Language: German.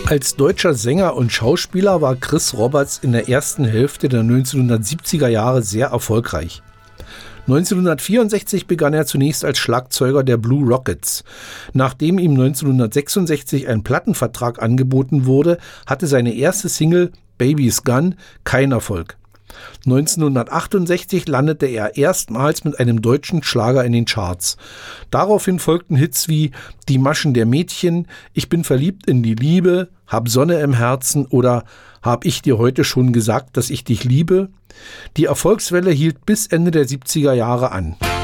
Als deutscher Sänger und Schauspieler war Chris Roberts in der ersten Hälfte der 1970er Jahre sehr erfolgreich. 1964 begann er zunächst als Schlagzeuger der Blue Rockets. Nachdem ihm 1966 ein Plattenvertrag angeboten wurde, hatte seine erste Single Baby's Gun keinen Erfolg. 1968 landete er erstmals mit einem deutschen Schlager in den Charts. Daraufhin folgten Hits wie Die Maschen der Mädchen, Ich bin verliebt in die Liebe, Hab Sonne im Herzen oder Hab ich dir heute schon gesagt, dass ich dich liebe? Die Erfolgswelle hielt bis Ende der 70er Jahre an.